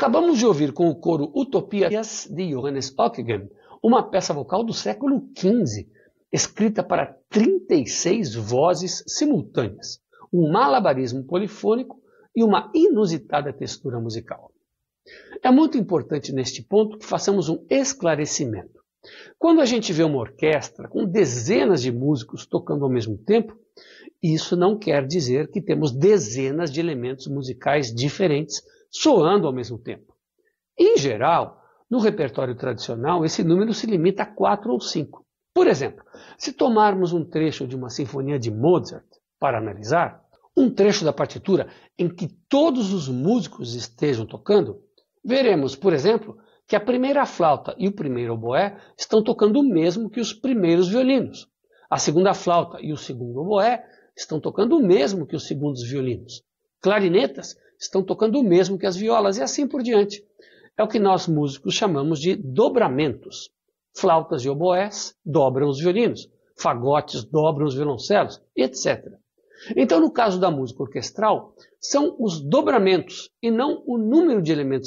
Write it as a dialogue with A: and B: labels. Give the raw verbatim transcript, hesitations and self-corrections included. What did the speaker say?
A: Acabamos de ouvir com o coro Utopias de Johannes Ockeghem, uma peça vocal do século quinze, escrita para trinta e seis vozes simultâneas, um malabarismo polifônico e uma inusitada textura musical. É muito importante neste ponto que façamos um esclarecimento. Quando a gente vê uma orquestra com dezenas de músicos tocando ao mesmo tempo, isso não quer dizer que temos dezenas de elementos musicais diferentes soando ao mesmo tempo. Em geral, no repertório tradicional, esse número se limita a quatro ou cinco. Por exemplo, se tomarmos um trecho de uma sinfonia de Mozart para analisar, um trecho da partitura em que todos os músicos estejam tocando, veremos, por exemplo, que a primeira flauta e o primeiro oboé estão tocando o mesmo que os primeiros violinos. A segunda flauta e o segundo oboé estão tocando o mesmo que os segundos violinos. Clarinetas estão tocando o mesmo que as violas e assim por diante. É o que nós músicos chamamos de dobramentos. Flautas e oboés dobram os violinos, fagotes dobram os violoncelos, etcétera. Então, no caso da música orquestral, são os dobramentos e não o número de elementos